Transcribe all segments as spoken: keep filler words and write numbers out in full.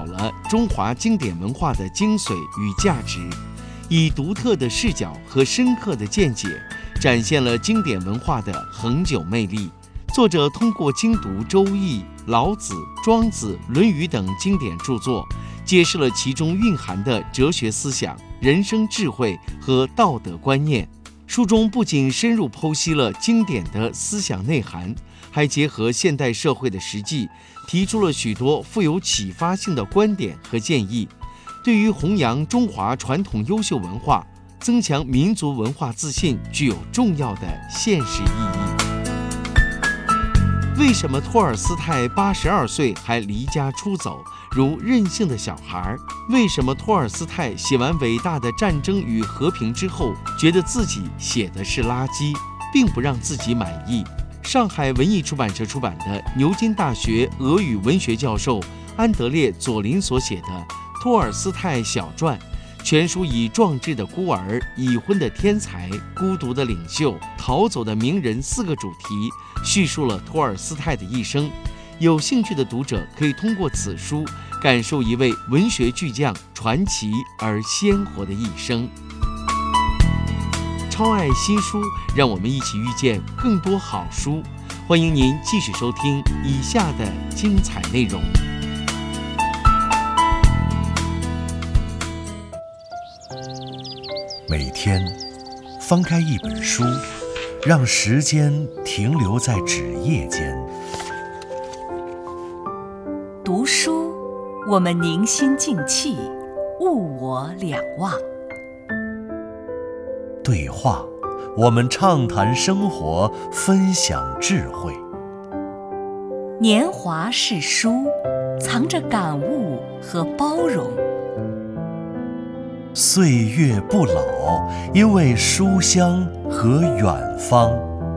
好了中华经典文化的精髓与价值，以独特的视角和深刻的见解，展现了经典文化的恒久魅力。作者通过精读《周易》、老子、庄子、论语等经典著作，揭示了其中蕴含的哲学思想、人生智慧和道德观念。书中不仅深入剖析了经典的思想内涵，还结合现代社会的实际，提出了许多富有启发性的观点和建议，对于弘扬中华传统优秀文化、增强民族文化自信具有重要的现实意义。为什么托尔斯泰八十二岁还离家出走，如任性的小孩？为什么托尔斯泰写完伟大的战争与和平之后，觉得自己写的是垃圾，并不让自己满意？上海文艺出版社出版的牛津大学俄语文学教授安德烈·佐林所写的《托尔斯泰小传》，全书以壮志的孤儿、已婚的天才、孤独的领袖、逃走的名人四个主题，叙述了托尔斯泰的一生。有兴趣的读者可以通过此书感受一位文学巨匠传奇而鲜活的一生。超爱新书，让我们一起遇见更多好书。欢迎您继续收听以下的精彩内容。 每天翻开一本书，让时间停留在纸页间。 读书，我们凝心静气，物我两忘。 对话，我们畅谈生活，分享智慧。 年华是书，藏着感悟和包容。 岁月不老，因为书香和远方。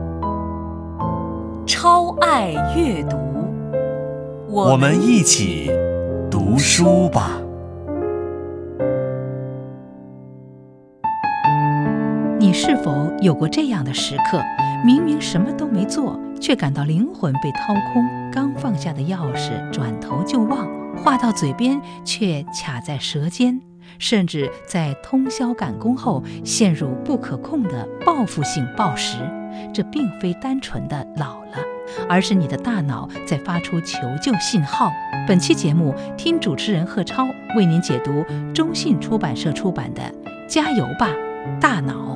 超爱阅读， 我们一起读书吧。 你是否有过这样的时刻，明明什么都没做，却感到灵魂被掏空，刚放下的钥匙转头就忘，话到嘴边却卡在舌尖，甚至在通宵赶工后陷入不可控的报复性暴食。这并非单纯的老了，而是你的大脑在发出求救信号。本期节目，听主持人贺超为您解读中信出版社出版的《加油吧，大脑》。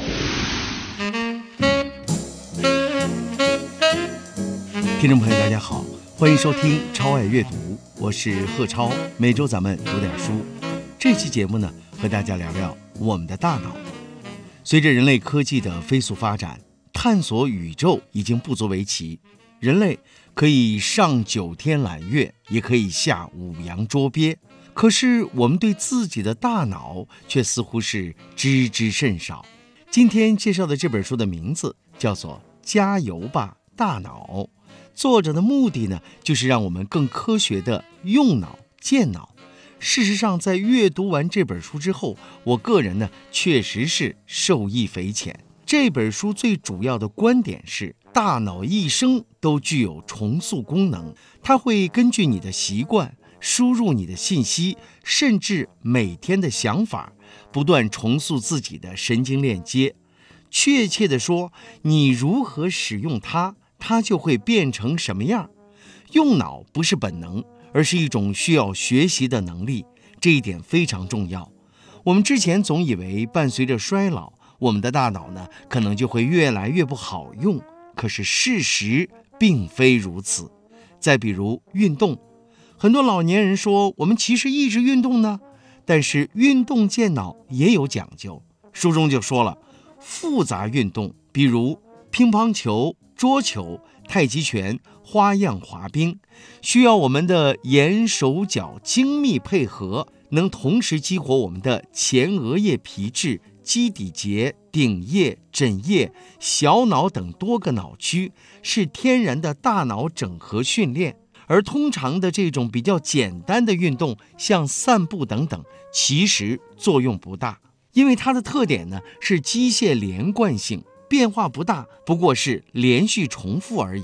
听众朋友大家好，欢迎收听超爱阅读，我是贺超，每周咱们读点书。这期节目呢，和大家聊聊我们的大脑。随着人类科技的飞速发展，探索宇宙已经不足为奇。人类可以上九天揽月，也可以下五洋捉鳖，可是我们对自己的大脑却似乎是知之甚少。今天介绍的这本书的名字叫做《加油吧，大脑》。作者的目的呢，就是让我们更科学地用脑健脑。事实上，在阅读完这本书之后，我个人呢，确实是受益匪浅。这本书最主要的观点是，大脑一生都具有重塑功能，它会根据你的习惯、输入你的信息，甚至每天的想法，不断重塑自己的神经链接。确切地说，你如何使用它，它就会变成什么样。用脑不是本能，而是一种需要学习的能力，这一点非常重要。我们之前总以为伴随着衰老，我们的大脑呢，可能就会越来越不好用，可是事实并非如此。再比如运动，很多老年人说我们其实一直运动呢，但是运动健脑也有讲究。书中就说了，复杂运动，比如乒乓球、桌球、太极拳、花样滑冰，需要我们的眼手脚精密配合，能同时激活我们的前额叶皮质、基底节、顶叶、枕叶、小脑等多个脑区，是天然的大脑整合训练。而通常的这种比较简单的运动，像散步等等，其实作用不大，因为它的特点呢是机械连贯性，变化不大，不过是连续重复而已。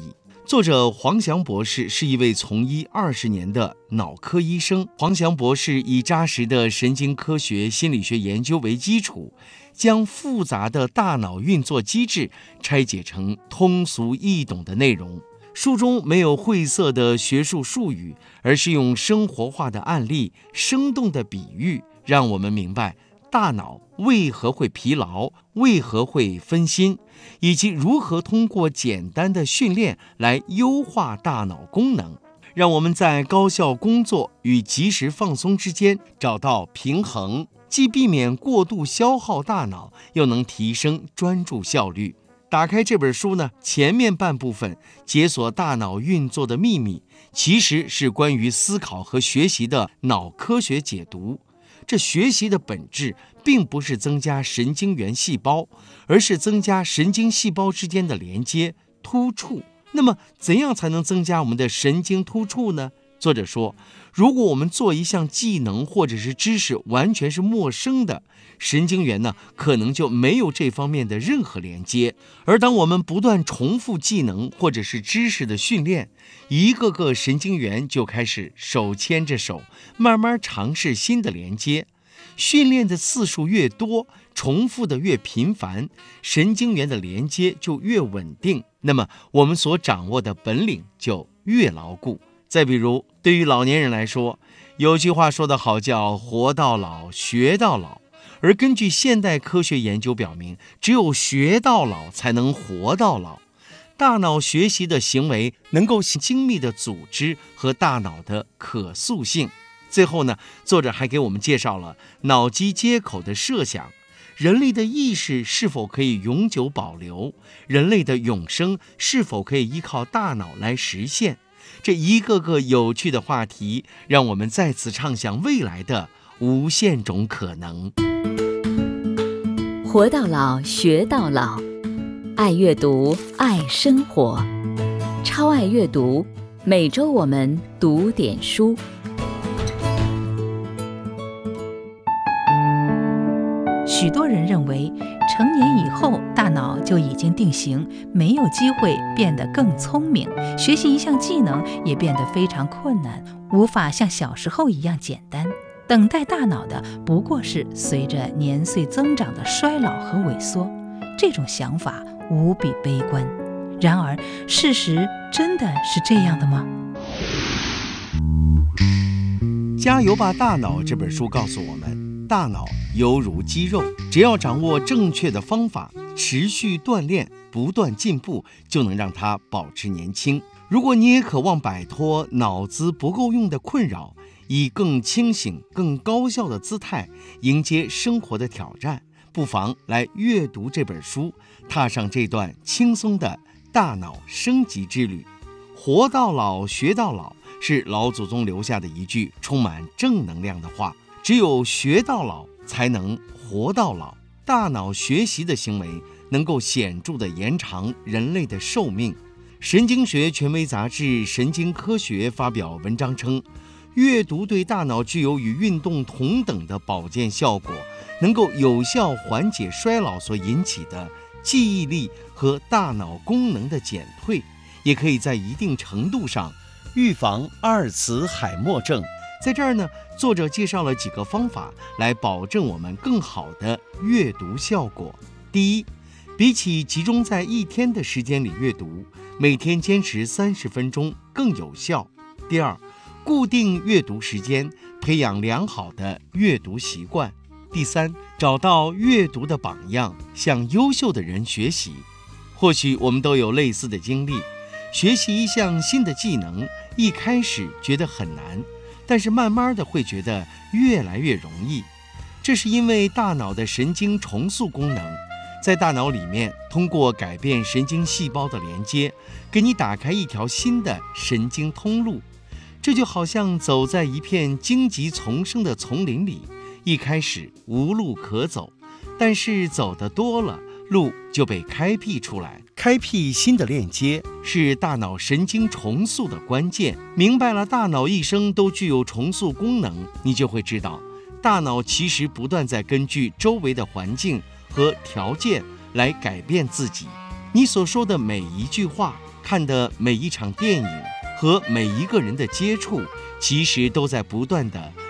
作者黄翔博士是一位从医二十年的脑科医生。黄翔博士以扎实的神经科学心理学研究为基础，将复杂的大脑运作机制拆解成通俗易懂的内容。书中没有晦涩的学术术语，而是用生活化的案例、生动的比喻，让我们明白大脑为何会疲劳，为何会分心，以及如何通过简单的训练来优化大脑功能，让我们在高效工作与及时放松之间找到平衡，既避免过度消耗大脑，又能提升专注效率。打开这本书呢，前面半部分解锁大脑运作的秘密，其实是关于思考和学习的脑科学解读。这学习的本质并不是增加神经元细胞，而是增加神经细胞之间的连接突触。那么怎样才能增加我们的神经突触呢？作者说，如果我们做一项技能或者是知识完全是陌生的，神经元呢可能就没有这方面的任何连接。而当我们不断重复技能或者是知识的训练，一个个神经元就开始手牵着手，慢慢尝试新的连接。训练的次数越多，重复的越频繁，神经元的连接就越稳定，那么我们所掌握的本领就越牢固。再比如，对于老年人来说，有句话说得好，叫活到老学到老。而根据现代科学研究表明，只有学到老才能活到老。大脑学习的行为能够精密的组织和大脑的可塑性。最后呢，作者还给我们介绍了脑机接口的设想，人类的意识是否可以永久保留，人类的永生是否可以依靠大脑来实现。这一个个有趣的话题，让我们再次畅想未来的无限种可能。 活到老，学到老，爱阅读，爱生活，超爱阅读，每周我们读点书。 许多人认为，成年以后大脑就已经定型，没有机会变得更聪明，学习一项技能也变得非常困难，无法像小时候一样简单。等待大脑的不过是随着年岁增长的衰老和萎缩。这种想法无比悲观。然而，事实真的是这样的吗？ 《加油吧，大脑》这本书告诉我们，大脑犹如肌肉，只要掌握正确的方法，持续锻炼，不断进步，就能让它保持年轻。如果你也渴望摆脱脑子不够用的困扰，以更清醒、更高效的姿态迎接生活的挑战，不妨来阅读这本书，踏上这段轻松的大脑升级之旅。活到老，学到老，是老祖宗留下的一句充满正能量的话。只有学到老，才能活到老。大脑学习的行为能够显著地延长人类的寿命。神经学权威杂志《神经科学》发表文章称，阅读对大脑具有与运动同等的保健效果，能够有效缓解衰老所引起的记忆力和大脑功能的减退，也可以在一定程度上预防阿尔茨海默症。在这儿呢，作者介绍了几个方法来保证我们更好的阅读效果。第一，比起集中在一天的时间里阅读，每天坚持三十分钟更有效。第二，固定阅读时间，培养良好的阅读习惯。第三，找到阅读的榜样，向优秀的人学习。或许我们都有类似的经历，学习一项新的技能，一开始觉得很难，但是慢慢的会觉得越来越容易。这是因为大脑的神经重塑功能在大脑里面通过改变神经细胞的连接，给你打开一条新的神经通路。这就好像走在一片荆棘丛生的丛林里，一开始无路可走，但是走得多了，路就被开辟出来。开辟新的链接是大脑神经重塑的关键。明白了大脑一生都具有重塑功能，你就会知道，大脑其实不断在根据周围的环境和条件来改变自己。你所说的每一句话， 看的每一场电影和每一个人的接触，其实都在不断地